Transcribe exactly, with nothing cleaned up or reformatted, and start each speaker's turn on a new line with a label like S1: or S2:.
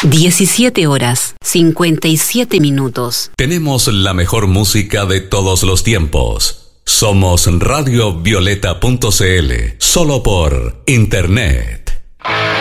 S1: diecisiete horas, cincuenta y siete minutos.
S2: Tenemos la mejor música de todos los tiempos. Somos radio violeta punto c l, solo por internet.